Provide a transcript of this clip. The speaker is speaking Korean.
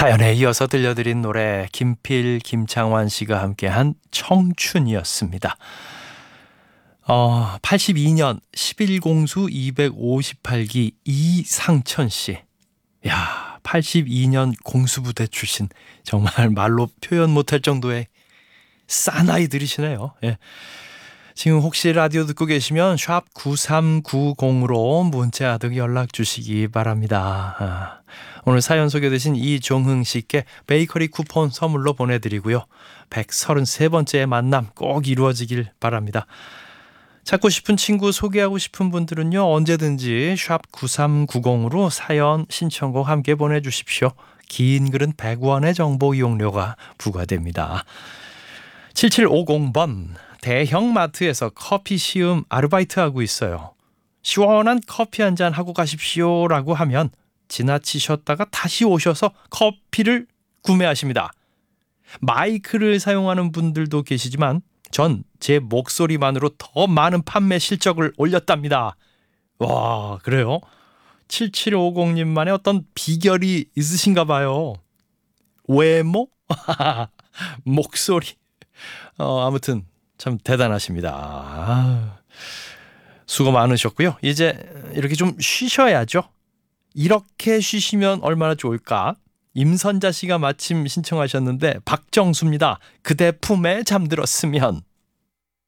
사연에 이어서 들려드린 노래 김필, 김창완 씨가 함께한 청춘이었습니다. 82년 11공수 258기 이상천 씨. 야, 82년 공수부대 출신. 정말 말로 표현 못할 정도의 사나이들이시네요. 예. 지금 혹시 라디오 듣고 계시면 샵 9390으로 문자 등 연락 주시기 바랍니다. 오늘 사연 소개되신 이종흥 씨께 베이커리 쿠폰 선물로 보내드리고요. 133번째 만남 꼭 이루어지길 바랍니다. 찾고 싶은 친구 소개하고 싶은 분들은요, 언제든지 샵 9390으로 사연 신청곡 함께 보내주십시오. 긴 글은 100원의 정보 이용료가 부과됩니다. 7750번, 대형 마트에서 커피 시음 아르바이트하고 있어요. 시원한 커피 한잔 하고 가십시오 라고 하면 지나치셨다가 다시 오셔서 커피를 구매하십니다. 마이크를 사용하는 분들도 계시지만 전 제 목소리만으로 더 많은 판매 실적을 올렸답니다. 와, 그래요? 7750님만의 어떤 비결이 있으신가 봐요. 외모? 목소리? 아무튼 참 대단하십니다. 수고 많으셨고요. 이제 이렇게 좀 쉬셔야죠. 이렇게 쉬시면 얼마나 좋을까? 임선자 씨가 마침 신청하셨는데 박정수입니다. 그대 품에 잠들었으면.